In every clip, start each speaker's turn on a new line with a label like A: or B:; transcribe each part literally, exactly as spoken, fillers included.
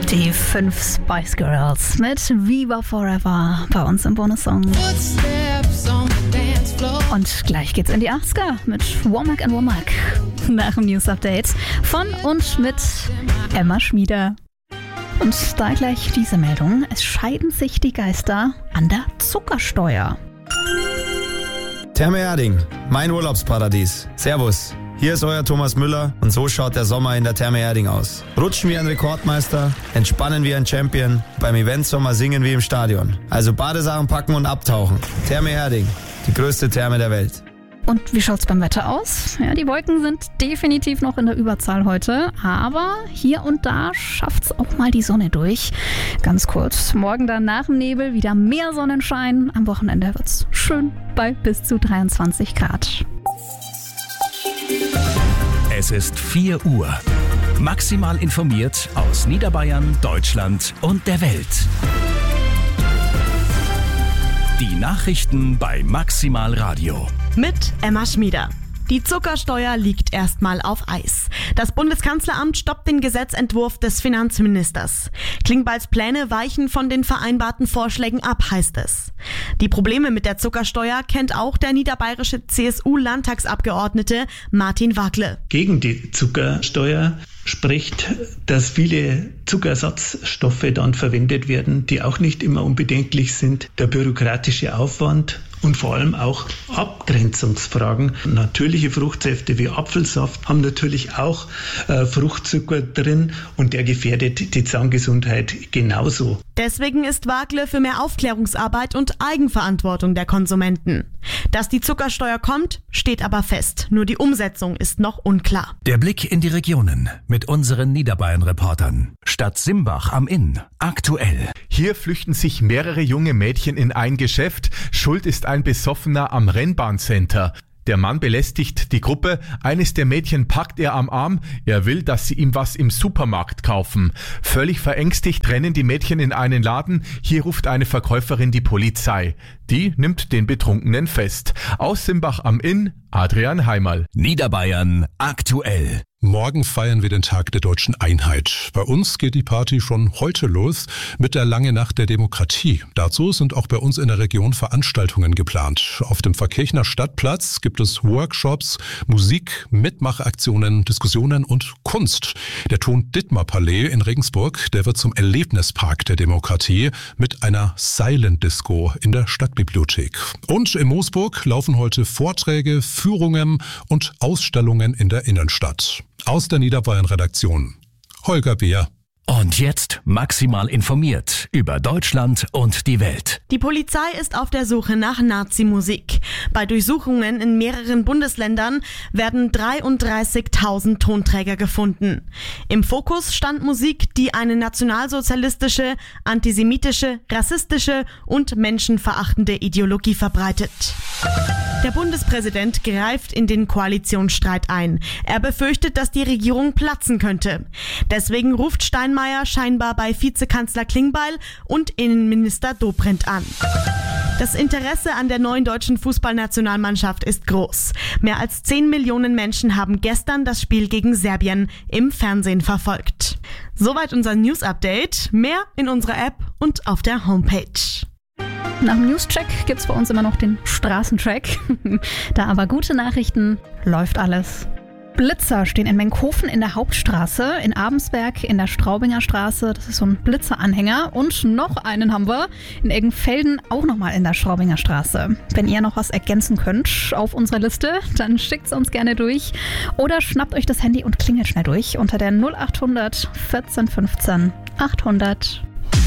A: Die fünf Spice Girls mit Viva Forever bei uns im Bonus-Song. Und gleich geht's in die achtziger mit Womack and Womack nach dem News-Update von und mit Emma Schmieder. Und da gleich diese Meldung. Es scheiden sich die Geister an der Zuckersteuer.
B: Therme Erding, mein Urlaubsparadies. Servus. Hier ist euer Thomas Müller und so schaut der Sommer in der Therme Erding aus. Rutschen wie ein Rekordmeister, entspannen wie ein Champion, beim Eventsommer singen wie im Stadion. Also Badesachen packen und abtauchen. Therme Erding, die größte Therme der Welt.
A: Und wie schaut's beim Wetter aus? Ja, die Wolken sind definitiv noch in der Überzahl heute, aber hier und da schafft's auch mal die Sonne durch. Ganz kurz, morgen dann nach dem Nebel wieder mehr Sonnenschein. Am Wochenende wird's schön bei bis zu dreiundzwanzig Grad.
C: Es ist vier Uhr. Maximal informiert aus Niederbayern, Deutschland und der Welt. Die Nachrichten bei Maximal Radio.
D: Mit Emma Schmieder. Die Zuckersteuer liegt erstmal auf Eis. Das Bundeskanzleramt stoppt den Gesetzentwurf des Finanzministers. Klingbeils Pläne weichen von den vereinbarten Vorschlägen ab, heißt es. Die Probleme mit der Zuckersteuer kennt auch der niederbayerische C S U-Landtagsabgeordnete Martin Wagle.
E: Gegen die Zuckersteuer spricht, dass viele Zuckerersatzstoffe dann verwendet werden, die auch nicht immer unbedenklich sind. Der bürokratische Aufwand und vor allem auch Abgrenzungsfragen. Natürliche Fruchtsäfte wie Apfelsaft haben natürlich auch äh, Fruchtzucker drin und der gefährdet die Zahngesundheit genauso.
D: Deswegen ist Wagle für mehr Aufklärungsarbeit und Eigenverantwortung der Konsumenten. Dass die Zuckersteuer kommt, steht aber fest. Nur die Umsetzung ist noch unklar.
C: Der Blick in die Regionen mit unseren Niederbayern-Reportern. Stadt Simbach am Inn. Aktuell.
F: Hier flüchten sich mehrere junge Mädchen in ein Geschäft. Schuld ist ein Besoffener am Rennbahncenter. Der Mann belästigt die Gruppe, eines der Mädchen packt er am Arm, er will, dass sie ihm was im Supermarkt kaufen. Völlig verängstigt rennen die Mädchen in einen Laden, hier ruft eine Verkäuferin die Polizei. Die nimmt den Betrunkenen fest. Aus Simbach am Inn, Adrian Heimerl.
C: Niederbayern aktuell.
G: Morgen feiern wir den Tag der deutschen Einheit. Bei uns geht die Party schon heute los mit der Lange Nacht der Demokratie. Dazu sind auch bei uns in der Region Veranstaltungen geplant. Auf dem Verkirchner Stadtplatz gibt es Workshops, Musik, Mitmachaktionen, Diskussionen und Kunst. Der Thon-Dittmar-Palais in Regensburg, der wird zum Erlebnispark der Demokratie mit einer Silent Disco in der Stadtbibliothek. Und in Moosburg laufen heute Vorträge, Führungen und Ausstellungen in der Innenstadt. Aus der Niederbayern-Redaktion. Holger Beer.
C: Und jetzt maximal informiert über Deutschland und die Welt.
D: Die Polizei ist auf der Suche nach Nazi-Musik. Bei Durchsuchungen in mehreren Bundesländern werden dreiunddreißigtausend Tonträger gefunden. Im Fokus stand Musik, die eine nationalsozialistische, antisemitische, rassistische und menschenverachtende Ideologie verbreitet. Der Bundespräsident greift in den Koalitionsstreit ein. Er befürchtet, dass die Regierung platzen könnte. Deswegen ruft Steinmeier scheinbar bei Vizekanzler Klingbeil und Innenminister Dobrindt an. Das Interesse an der neuen deutschen Fußballnationalmannschaft ist groß. Mehr als zehn Millionen Menschen haben gestern das Spiel gegen Serbien im Fernsehen verfolgt. Soweit unser News-Update. Mehr in unserer App und auf der Homepage.
A: Nach dem News-Check gibt's bei uns immer noch den Straßentrack. Da aber gute Nachrichten, läuft alles. Blitzer stehen in Menkhofen in der Hauptstraße, in Abensberg in der Straubinger Straße, das ist so ein Blitzeranhänger, und noch einen haben wir in Eggenfelden, auch nochmal in der Straubinger Straße. Wenn ihr noch was ergänzen könnt auf unserer Liste, dann schickt's uns gerne durch oder schnappt euch das Handy und klingelt schnell durch unter der null achthundert vierzehn fünfzehn achthundert.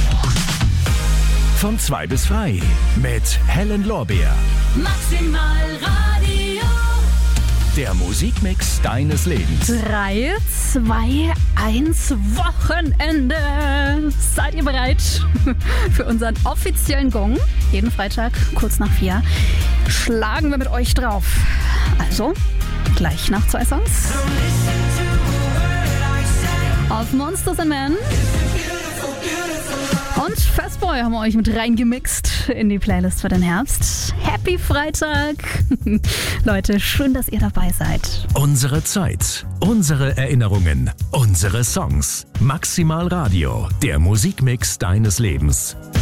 C: Von zwei bis frei mit Helen Lorbeer.
H: Maximal Radio.
C: Der Musikmix deines Lebens.
A: drei, zwei, eins, Wochenende. Seid ihr bereit für unseren offiziellen Gong? Jeden Freitag, kurz nach vier, schlagen wir mit euch drauf. Also, gleich nach zwei Songs. Auf Monsters and Men. Und Fastboy haben wir euch mit reingemixt in die Playlist für den Herbst. Happy Freitag! Leute, schön, dass ihr dabei seid.
C: Unsere Zeit, unsere Erinnerungen, unsere Songs. Maximal Radio, der Musikmix deines Lebens.